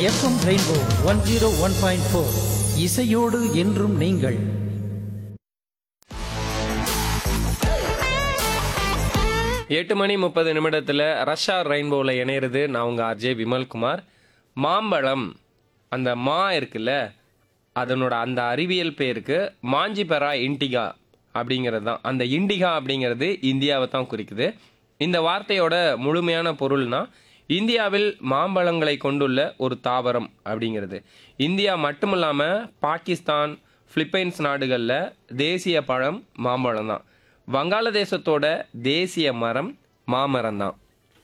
FM rainbow 101.4 இசையோடு என்றும் நீங்கள். எட்டு மணி 30 ரஷ்யா ரெயின்போவில் இணையிறது நான் உங்கள் ஆர்ஜே விமல்குமார். மாம்பழம், அந்த மா இருக்குல்ல, அதனோட அந்த அறிவியல் பேருக்கு மாஞ்சிபெரா இண்டிகா அப்படிங்கிறது தான். அந்த இண்டிகா அப்படிங்கிறது இந்தியாவை தான் குறிக்குது. இந்த வார்த்தையோட முழுமையான பொருள்னா இந்தியாவில் மாம்பழங்களை கொண்டுள்ள ஒரு தாவரம் அப்படிங்கிறது. இந்தியா மட்டும் இல்லாமல் பாகிஸ்தான், பிலிப்பைன்ஸ் நாடுகளில் தேசிய பழம் மாம்பழம் தான். வங்காளதேசத்தோட தேசிய மரம் மாமரம் தான்.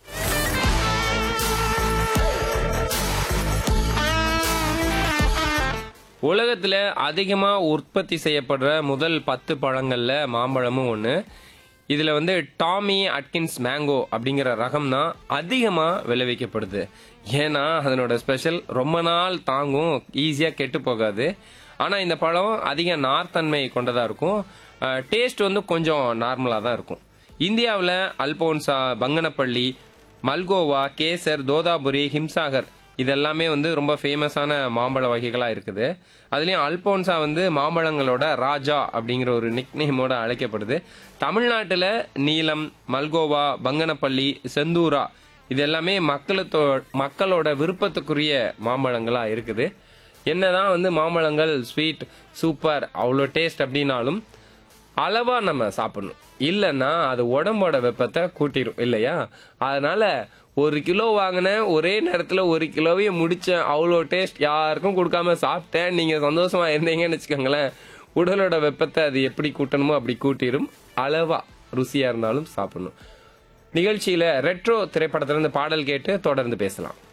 உலகத்தில் அதிகமாக உற்பத்தி செய்யப்படுற முதல் 10 பழங்களில் மாம்பழமும் ஒன்று. இதில் வந்து டாமி அட்கின்ஸ் மேங்கோ அப்படிங்கிற ரகம் தான் அதிகமாக விளைவிக்கப்படுது. ஏன்னா அதனோட ஸ்பெஷல், ரொம்ப நாள் தாங்கும், ஈஸியாக கெட்டு போகாது. ஆனால் இந்த பழம் அதிக நார்த்தன்மை கொண்டதாக இருக்கும். டேஸ்ட் வந்து கொஞ்சம் நார்மலாக தான் இருக்கும். இந்தியாவில் அல்போன்சா, பங்கனப்பள்ளி, மல்கோவா, கேசர், தோதாபுரி, ஹிம்சாகர் இதெல்லாமே வந்து ரொம்ப ஃபேமஸான மாம்பழ வகைகளாக இருக்குது. அதுலேயும் அல்போன்சா வந்து மாம்பழங்களோட ராஜா அப்படிங்கிற ஒரு நிக்நேமோட அழைக்கப்படுது. தமிழ்நாட்டில் நீலம், மல்கோவா, பங்கனப்பள்ளி, செந்தூரா இது எல்லாமே மக்களோட விருப்பத்துக்குரிய மாம்பழங்களாக இருக்குது. என்னதான் வந்து மாம்பழங்கள் ஸ்வீட், சூப்பர், அவ்வளோ டேஸ்ட் அப்படின்னாலும் அளவாக நம்ம சாப்பிடணும். இல்லைன்னா அது உடம்போட வெப்பத்தை கூட்டிடும் இல்லையா? அதனால 1 கிலோ வாங்கினேன், ஒரே நேரத்தில் 1 கிலோவையும் முடித்தேன், அவ்வளோ டேஸ்ட் யாருக்கும் கொடுக்காம சாப்பிட்டேன், நீங்கள் சந்தோஷமாக இருந்தீங்கன்னு வச்சுக்கோங்களேன், உடலோட வெப்பத்தை அது எப்படி கூட்டணுமோ அப்படி கூட்டிடும். அளவாக ருசியாக இருந்தாலும் சாப்பிடணும். நிகழ்ச்சியில் ரெட்ரோ திரைப்படத்திலிருந்து பாடல் கேட்டு தொடர்ந்து பேசலாம்.